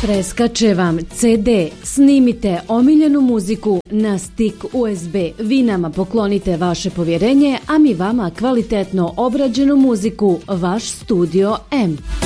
Preskače vam CD, snimite omiljenu muziku na stik USB. Vi nama poklonite vaše povjerenje, a mi vama kvalitetno obrađenu muziku, vaš Studio M.